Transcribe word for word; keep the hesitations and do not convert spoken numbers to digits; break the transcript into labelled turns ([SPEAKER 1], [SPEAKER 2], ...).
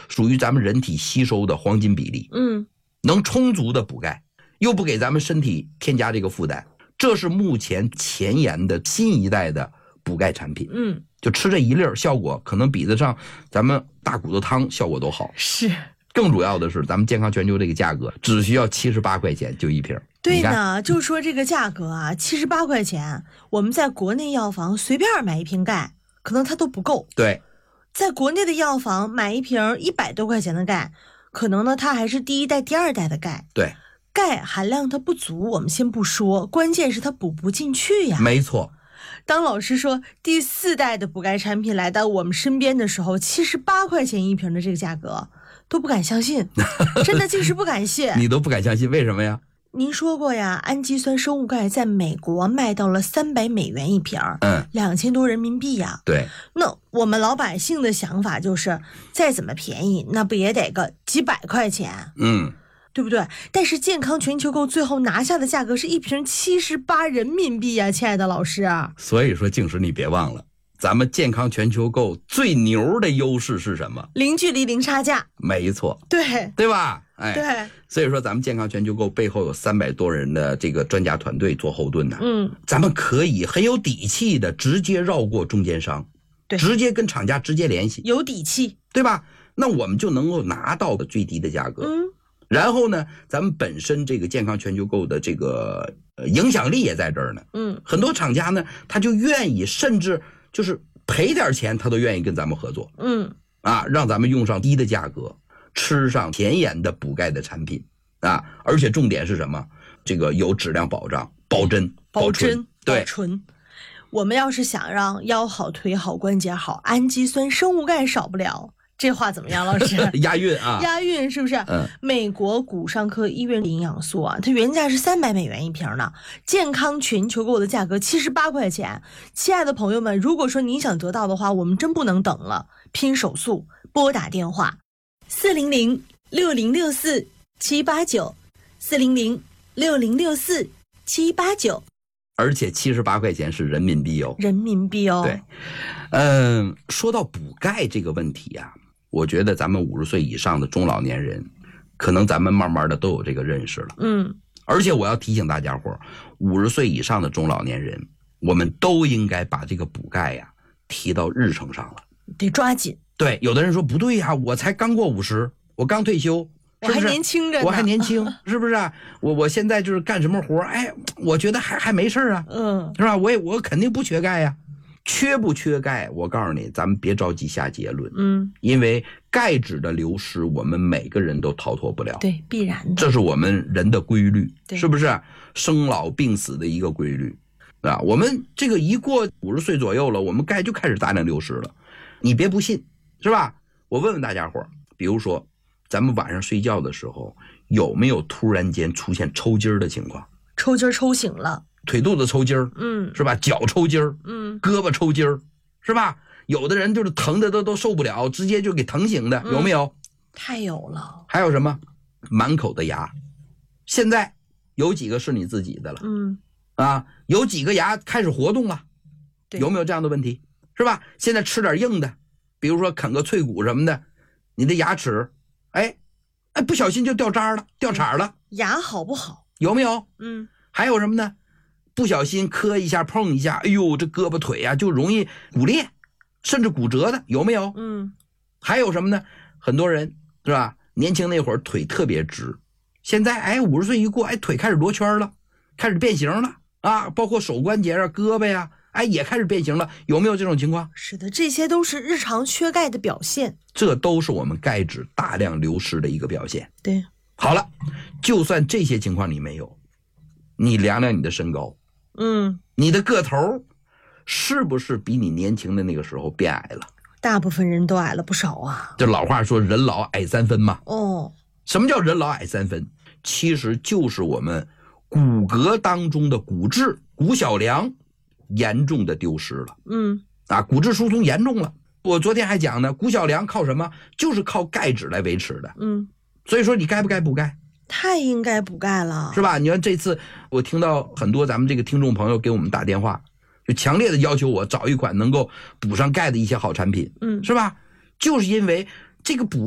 [SPEAKER 1] 属于咱们人体吸收的黄金比例，
[SPEAKER 2] 嗯，
[SPEAKER 1] 能充足的补钙，又不给咱们身体添加这个负担，这是目前前沿的新一代的补钙产品。
[SPEAKER 2] 嗯，
[SPEAKER 1] 就吃这一粒儿，效果可能比得上咱们大骨头汤效果都好。
[SPEAKER 2] 是。
[SPEAKER 1] 更主要的是，咱们健康全球这个价格只需要七十八块钱就一瓶。
[SPEAKER 2] 对呢，就说这个价格啊，七十八块钱，我们在国内药房随便买一瓶钙，可能它都不够。
[SPEAKER 1] 对，
[SPEAKER 2] 在国内的药房买一瓶一百多块钱的钙，可能呢它还是第一代、第二代的钙。
[SPEAKER 1] 对，
[SPEAKER 2] 钙含量它不足，我们先不说，关键是它补不进去呀。
[SPEAKER 1] 没错。
[SPEAKER 2] 当老师说第四代的补钙产品来到我们身边的时候，七十八块钱一瓶的这个价格，都不敢相信，真的竟是不敢信。
[SPEAKER 1] 你都不敢相信，为什么呀？
[SPEAKER 2] 您说过呀，氨基酸生物钙在美国卖到了三百美元一瓶，
[SPEAKER 1] 嗯，
[SPEAKER 2] 两千多人民币呀。
[SPEAKER 1] 对，
[SPEAKER 2] 那我们老百姓的想法就是，再怎么便宜，那不也得个几百块钱？
[SPEAKER 1] 嗯，
[SPEAKER 2] 对不对？但是健康全球购最后拿下的价格是一瓶七十八人民币呀，亲爱的老师啊。所
[SPEAKER 1] 以说，静时你别忘了，咱们健康全球购最牛的优势是什么？
[SPEAKER 2] 零距离零差价。
[SPEAKER 1] 没错。
[SPEAKER 2] 对，
[SPEAKER 1] 对吧？哎，
[SPEAKER 2] 对。
[SPEAKER 1] 所以说，咱们健康全球购背后有三百多人的这个专家团队做后盾呢。
[SPEAKER 2] 嗯，
[SPEAKER 1] 咱们可以很有底气的直接绕过中间商，
[SPEAKER 2] 对，
[SPEAKER 1] 直接跟厂家直接联系，
[SPEAKER 2] 有底气，
[SPEAKER 1] 对吧？那我们就能够拿到的最低的价格。
[SPEAKER 2] 嗯，
[SPEAKER 1] 然后呢，咱们本身这个健康全球购的这个呃影响力也在这儿呢。
[SPEAKER 2] 嗯，
[SPEAKER 1] 很多厂家呢，他就愿意，甚至就是赔点钱，他都愿意跟咱们合作。
[SPEAKER 2] 嗯，
[SPEAKER 1] 啊，让咱们用上低的价格，吃上前沿的补钙的产品啊，而且重点是什么？这个有质量保障，保真、
[SPEAKER 2] 保真、
[SPEAKER 1] 对，
[SPEAKER 2] 保纯。我们要是想让腰好、腿好、关节好，氨基酸、生物钙少不了。这话怎么样，老师？
[SPEAKER 1] 押韵啊，
[SPEAKER 2] 押韵是不是？
[SPEAKER 1] 嗯。
[SPEAKER 2] 美国骨伤科医院营养素啊，它原价是三百美元一瓶呢，健康全球购的价格七十八块钱。亲爱的朋友们，如果说你想得到的话，我们真不能等了，拼手速，拨打电话四零零六零六四七八九，四零零六零六四七八九。
[SPEAKER 1] 而且七十八块钱是人民币哦，
[SPEAKER 2] 人民币哦。
[SPEAKER 1] 对，嗯，说到补钙这个问题啊。我觉得咱们五十岁以上的中老年人，可能咱们慢慢的都有这个认识了。
[SPEAKER 2] 嗯，
[SPEAKER 1] 而且我要提醒大家伙，五十岁以上的中老年人，我们都应该把这个补钙呀提到日程上了，
[SPEAKER 2] 得抓紧。
[SPEAKER 1] 对，有的人说不对呀，我才刚过五十，我刚退休，
[SPEAKER 2] 我还年轻着呢，
[SPEAKER 1] 我还年轻，是不是啊？我我现在就是干什么活，哎，我觉得还还没事啊，
[SPEAKER 2] 嗯，
[SPEAKER 1] 是吧？我也我肯定不缺钙呀。缺不缺钙？我告诉你，咱们别着急下结论。
[SPEAKER 2] 嗯，因
[SPEAKER 1] 为钙质的流失，我们每个人都逃脱不了。
[SPEAKER 2] 对，必然的，
[SPEAKER 1] 这是我们人的规律，
[SPEAKER 2] 对，
[SPEAKER 1] 是不是？生老病死的一个规律啊。我们这个一过五十岁左右了，我们钙就开始大量流失了。你别不信，是吧？我问问大家伙，比如说，咱们晚上睡觉的时候，有没有突然间出现抽筋的情况？
[SPEAKER 2] 抽筋抽醒了。
[SPEAKER 1] 腿肚子抽筋儿，
[SPEAKER 2] 嗯，
[SPEAKER 1] 是吧？脚抽筋儿，
[SPEAKER 2] 嗯，
[SPEAKER 1] 胳膊抽筋儿，是吧？有的人就是疼的都都受不了，直接就给疼醒的，嗯、有没有？
[SPEAKER 2] 太有了。
[SPEAKER 1] 还有什么？满口的牙，现在有几个是你自己的了？
[SPEAKER 2] 嗯，
[SPEAKER 1] 啊，有几个牙开始活动了？
[SPEAKER 2] 对，
[SPEAKER 1] 有没有这样的问题？是吧？现在吃点硬的，比如说啃个脆骨什么的，你的牙齿，哎，哎，不小心就掉渣了，掉茬了。
[SPEAKER 2] 牙好不好？
[SPEAKER 1] 有没有？
[SPEAKER 2] 嗯，
[SPEAKER 1] 还有什么呢？不小心磕一下碰一下，哎呦，这胳膊腿啊就容易骨裂，甚至骨折的，有没有？
[SPEAKER 2] 嗯，
[SPEAKER 1] 还有什么呢？很多人是吧？年轻那会儿腿特别直，现在哎五十岁一过，哎腿开始罗圈了，开始变形了啊，包括手关节啊、胳膊呀、啊，哎也开始变形了，有没有这种情况？
[SPEAKER 2] 是的，这些都是日常缺钙的表现，
[SPEAKER 1] 这都是我们钙质大量流失的一个表现。
[SPEAKER 2] 对，
[SPEAKER 1] 好了，就算这些情况你没有，你量量你的身高。
[SPEAKER 2] 嗯，
[SPEAKER 1] 你的个头是不是比你年轻的那个时候变矮了？
[SPEAKER 2] 大部分人都矮了不少啊。
[SPEAKER 1] 这老话说人老矮三分嘛。
[SPEAKER 2] 哦，
[SPEAKER 1] 什么叫人老矮三分？其实就是我们骨骼当中的骨质、骨小梁严重的丢失了。
[SPEAKER 2] 嗯，
[SPEAKER 1] 啊，骨质疏松严重了。我昨天还讲呢，骨小梁靠什么？就是靠钙质来维持的。
[SPEAKER 2] 嗯，
[SPEAKER 1] 所以说你该不该补钙？
[SPEAKER 2] 太应该补钙了，
[SPEAKER 1] 是吧？你看这次我听到很多咱们这个听众朋友给我们打电话，就强烈的要求我找一款能够补上钙的一些好产品，
[SPEAKER 2] 嗯，
[SPEAKER 1] 是吧？就是因为这个补